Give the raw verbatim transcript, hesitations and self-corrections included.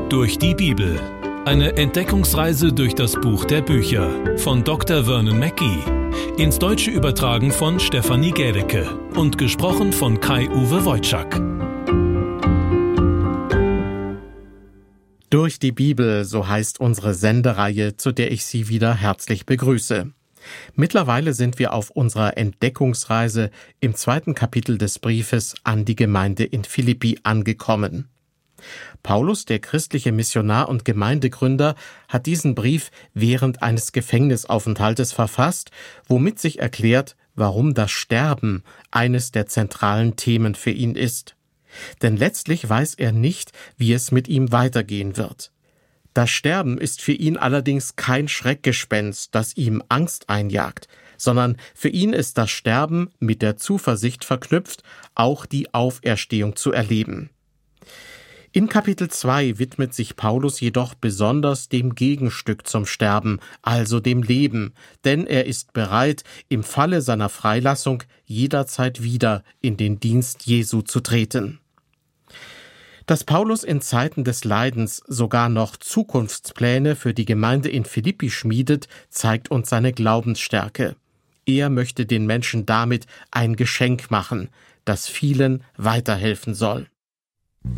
Durch die Bibel. Eine Entdeckungsreise durch das Buch der Bücher von Doktor Vernon Mackey. Ins Deutsche übertragen von Stefanie Gädecke und gesprochen von Kai-Uwe Wojczak. Durch die Bibel, so heißt unsere Sendereihe, zu der ich Sie wieder herzlich begrüße. Mittlerweile sind wir auf unserer Entdeckungsreise im zweiten Kapitel des Briefes an die Gemeinde in Philippi angekommen. Paulus, der christliche Missionar und Gemeindegründer, hat diesen Brief während eines Gefängnisaufenthaltes verfasst, womit sich erklärt, warum das Sterben eines der zentralen Themen für ihn ist. Denn letztlich weiß er nicht, wie es mit ihm weitergehen wird. Das Sterben ist für ihn allerdings kein Schreckgespenst, das ihm Angst einjagt, sondern für ihn ist das Sterben mit der Zuversicht verknüpft, auch die Auferstehung zu erleben. In Kapitel zwei widmet sich Paulus jedoch besonders dem Gegenstück zum Sterben, also dem Leben, denn er ist bereit, im Falle seiner Freilassung jederzeit wieder in den Dienst Jesu zu treten. Dass Paulus in Zeiten des Leidens sogar noch Zukunftspläne für die Gemeinde in Philippi schmiedet, zeigt uns seine Glaubensstärke. Er möchte den Menschen damit ein Geschenk machen, das vielen weiterhelfen soll.